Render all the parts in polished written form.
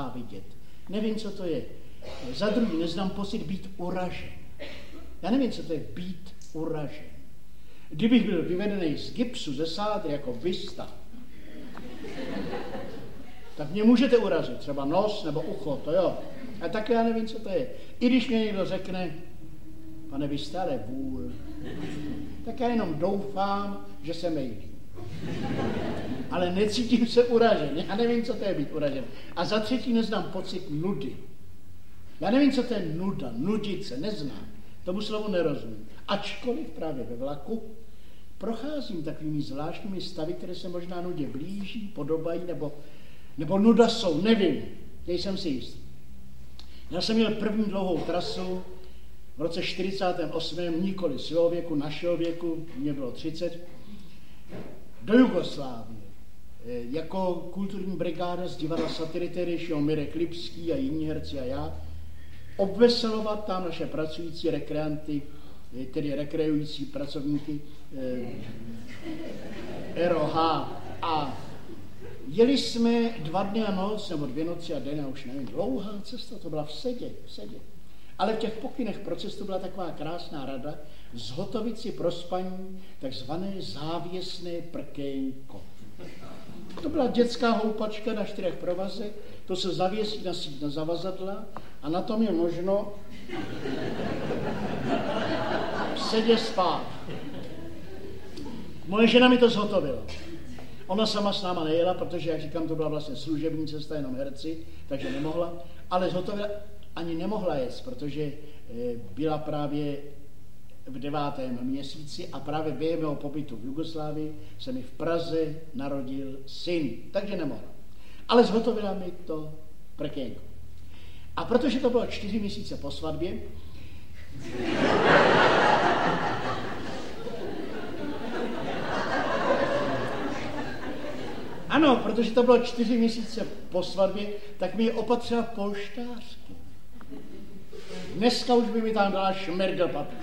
závidět. Nevím, co to je. Za druhý, neznám pocit být uražen. Já nevím, co to je být uražen. Kdybych byl vyvedený z gipsu, ze sádry, jako Vista, tak mě můžete urazit, třeba nos nebo ucho, to jo. A tak já nevím, co to je. I když mě někdo řekne, pane Vista, ale vůl, tak já jenom doufám, že se mejlí. Ale necítím se uražen. Já nevím, co to je být uražen. A za třetí neznám pocit nudy. Já nevím, co to je nuda, nudit se, neznám. Tomu slovu nerozumím. Ačkoliv právě ve vlaku procházím takovými zvláštními stavy, které se možná nudě blíží, podobají, nebo nuda jsou, nevím. Nejsem si jistý. Já jsem měl první dlouhou trasu v roce 48. nikoli svého věku, našeho věku, mě bylo 30, do Jugoslávie. Jako kulturní brigáda z divadla Satyry tehdy šel Mirek Lipský a jiní herci a já obveselovat tam naše pracující rekreanty, tedy rekreující pracovníky ROH. A jeli jsme 2 dny a noc, nebo 2 noci a den, já už nevím, dlouhá cesta, to byla v sedě. Ale v těch pokynech pro cestu byla taková krásná rada zhotovit si pro spaní takzvané závěsné prkénko. To byla dětská houpačka na 4 provazech, to se zavěsí na zavazadla a na tom je možno v sedě spát. Moje žena mi to zhotovila. Ona sama s náma nejela, protože, jak říkám, to byla vlastně služební cesta, jenom herci, takže nemohla, ale zhotovila, ani nemohla jet, protože byla právě v 9. měsíci a právě během mého pobytu v Jugoslávii se mi v Praze narodil syn, takže nemohla. Ale zhotovila mi to prkénko. A protože to bylo 4 měsíce po svatbě, ano, protože to bylo 4 měsíce po svatbě, tak mi je opatřila polštářky. Dneska už by mi tam dala šmergl papír.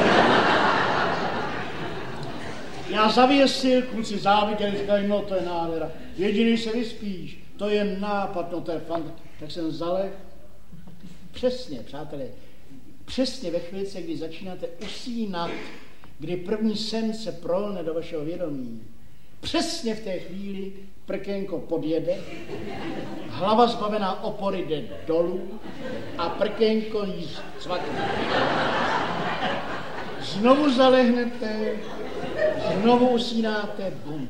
Já zavěsil, kluci záviděli, říkali, no to je nádhera. Jediný se vyspíš, to je nápad, no to je fant. Tak jsem zaleh. Přesně, přátelé, přesně ve chvíli, kdy začínáte usínat, kdy první sen se prolne do vašeho vědomí, přesně v té chvíli prkénko podjede, hlava zbavená opory jde dolů a prkénko jí cvakne. Znovu zalehnete, znovu usínáte, bum.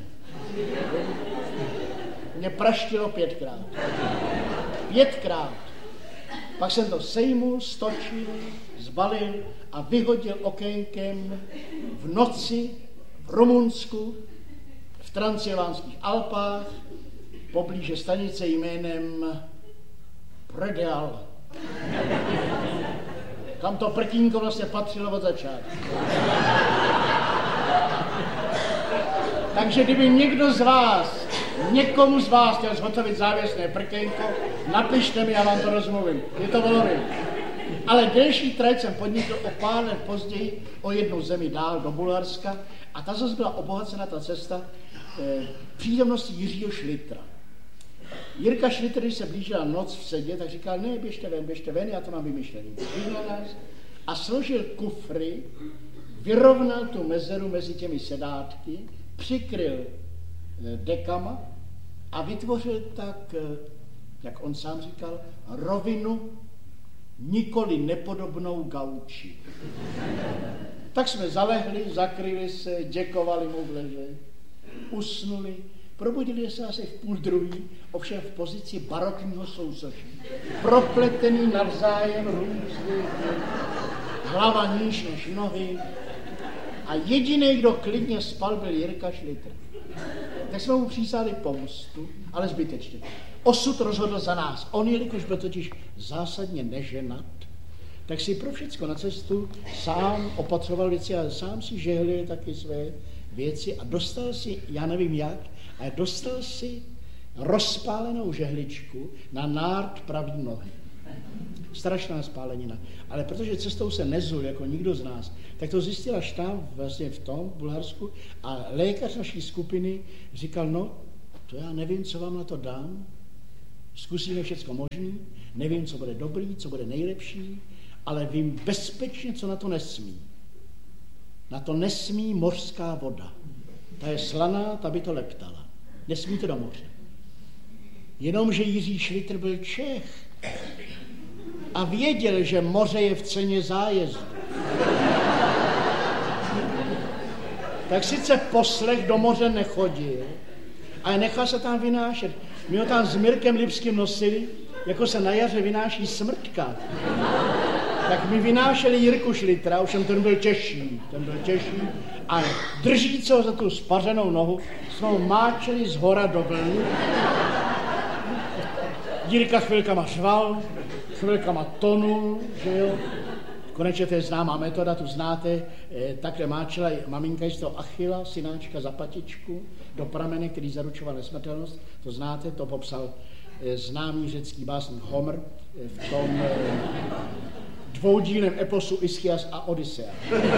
Mě praštilo 5krát. 5krát. Pak jsem to sejmul, stočil, zbalil a vyhodil okénkem v noci v Rumunsku, v Transylvánských Alpách, poblíže stanice jménem Predeal. Kam to prkínko vlastně patřilo od začátku. Takže kdyby někomu z vás chtěl zhotovit závěsné prkénko, napište mi, já vám to rozmluvím. Je to volový. Ale delší trať jsem podnikl o pár let později o 1 zemi dál do Bulharska a ta zase byla obohacena ta cesta přítomností Jiřího Šlitra. Jirka Šlitr, když se blížila noc v sedě, tak říkal, ne, běžte ven, já to mám vymyšlený. Vyhnal nás a složil kufry, vyrovnal tu mezeru mezi těmi sedátky, přikryl dekama a vytvořil tak, jak on sám říkal, rovinu nikoli nepodobnou gauči. Tak jsme zalehli, zakryli se, děkovali mu v leže, usnuli, probudili se asi v 1:30, ovšem v pozici barokního sousoší. Propletený navzájem různě, hlava níž než nohy a jediný, kdo klidně spal, byl Jirka Šlitr. Tak jsme mu přísáli pomstu, ale zbytečně. Osud rozhodl za nás. On, jelikož byl totiž zásadně neženat, tak si pro všecko na cestu sám opatřoval věci a sám si žehlil taky své věci a dostal si, já nevím jak, ale dostal si rozpálenou žehličku na nárt pravý nohy. Strašná spálenina. Ale protože cestou se nezul jako nikdo z nás, tak to zjistil až tam, vlastně v tom Bulharsku, a lékař naší skupiny říkal, no, to já nevím, co vám na to dám, Zkusíme všecko možný, nevím, co bude dobrý, co bude nejlepší, ale vím bezpečně, co na to nesmí. Na to nesmí mořská voda. Ta je slaná, ta by to leptala. Nesmí to do moře. Jenomže Jiří Šlitr byl Čech a věděl, že moře je v ceně zájezdu. Tak sice poslech do moře nechodil, ale nechal se tam vynášet. My ho tam s Mirkem Lipským nosili, jako se na jaře vynáší smrťka. Tak mi vynášeli Jirku Šlitra, ovšem ten byl těžší, a držíc ho za tu spařenou nohu, jsme ho máčeli z hora do vlny. Jirka chvilkama řval, chvilkama tonul, že jo. Konečně to je známá metoda, tu znáte, takhle máčela maminka z toho Achila, synáčka za patičku, do pramene, který zaručoval nesmrtelnost, to znáte, to popsal známý řecký básník Homer v tom dvoudílném eposu Ischias a Odyssea.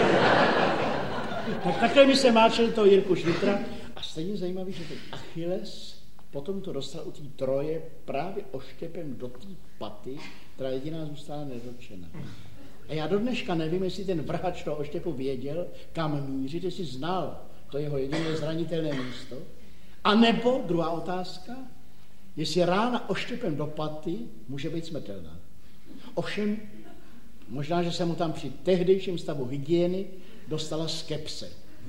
Tak takhle mi se máčeli toho Jirku Šlitra a stejně zajímavý, že ten Achilles potom to dostal u té Troje právě oštěpem do té paty, která jediná zůstala nedotčena. A já do dneška nevím, jestli ten vrhač toho oštěpu věděl, kam mířit, jestli znal to jeho jediné zranitelné místo. A nebo, druhá otázka, jestli rána oštěpem do paty může být smrtelná. Ovšem, možná, že se mu tam při tehdejším stavu hygieny dostala skepse.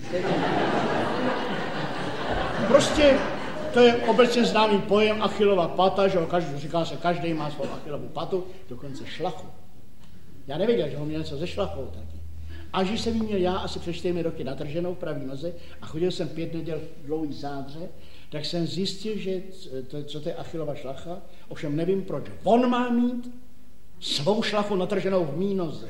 Prostě to je obecně známý pojem Achillova pata, že říká se, každý má svou Achillovu patu, dokonce šlachu. Já nevěděl, že ho měl něco ze šlachou taky. Až když jsem jí měl já asi před 4 roky natrženou v pravý noze a chodil jsem 5 neděl v dlouhý zádře, tak jsem zjistil, že co to je Achillova šlacha, ovšem nevím proč. On má mít svou šlachu natrženou v mý noze.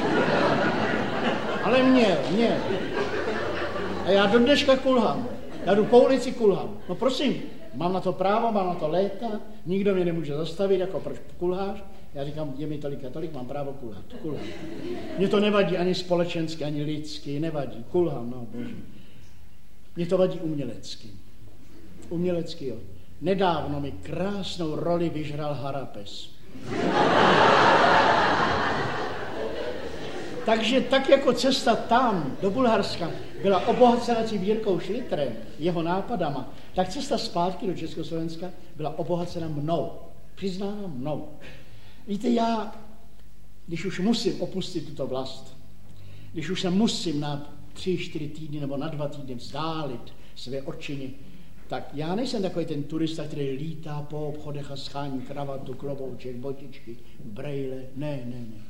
Ale měl. A já do dneška kulhám. Já jdu po ulici kulhám. No prosím, mám na to právo, mám na to léta, nikdo mě nemůže zastavit, jako proč kulháš? Já říkám, je mi tolik a tolik, mám právo kulhat. Mně to nevadí ani společensky, ani lidsky, nevadí. Kulhám, no bože. Mně to vadí umělecky. Umělecky, jo. Nedávno mi krásnou roli vyžral Harapes. Takže tak jako cesta tam, do Bulharska, byla obohacena tím Jirkou Šlitrem, jeho nápadama, tak cesta zpátky do Československa byla obohacena mnou. Přiznána mnou. Víte, já, když už musím opustit tuto vlast, když už se musím na 3-4 týdny nebo na 2 týdny vzdálit své odčiny, tak já nejsem takový ten turista, který lítá po obchodech a schání kravatu, klobouček, botičky, brejle. Ne.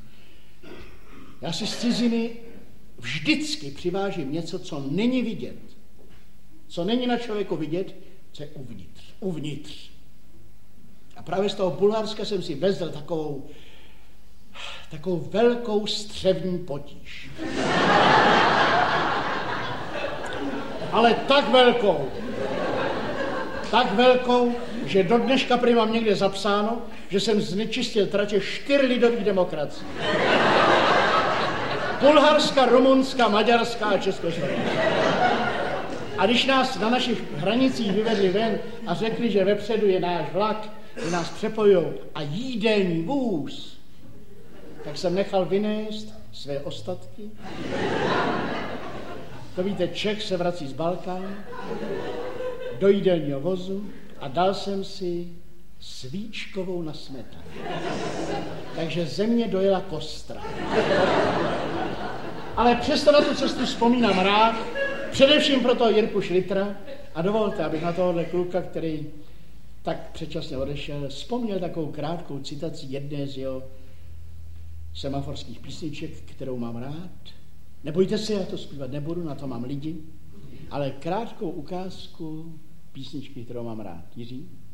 Já si z ciziny vždycky přivážím něco, co není vidět. Co není na člověku vidět, co je uvnitř. A právě z toho Bulharska jsem si vezl takovou velkou střevní potíž. Ale tak velkou, že do dneška prý mám někde zapsáno, že jsem znečistil tratě 4 lidových demokracií. Bulharska, Rumunská, Maďarská a Československá. A když nás na našich hranicích vyvedli ven a řekli, že vepředu je náš vlak, že nás přepojujou a jídelní vůz, tak jsem nechal vynést své ostatky. To víte, Čech se vrací z Balkánu do jídelního vozu a dal jsem si svíčkovou na smetanu. Takže země dojela kostra. Ale přesto na tu cestu vzpomínám rád, především pro toho Jirku Šlitra, a dovolte, abych na tohohle kluka, který tak předčasně odešel, vzpomněl takovou krátkou citaci jedné z jeho semaforských písniček, kterou mám rád. Nebojte se, já to zpívat nebudu, na to mám lidi, ale krátkou ukázku písničky, kterou mám rád. Jiří?